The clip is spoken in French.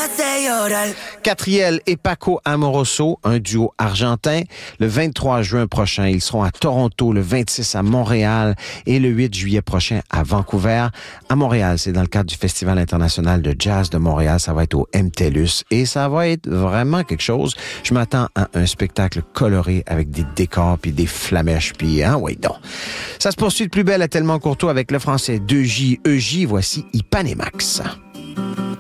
Catriel et Paco Amoroso, un duo argentin. Le 23 juin prochain, ils seront à Toronto, le 26 à Montréal et le 8 juillet prochain à Vancouver. À Montréal, c'est dans le cadre du Festival international de jazz de Montréal. Ça va être au MTELUS et ça va être vraiment quelque chose. Je m'attends à un spectacle coloré avec des décors puis des flamèches puis oui donc. Ça se poursuit de plus belle à Tellement Courtois avec le français 2J, EJ. Voici Ipanemax.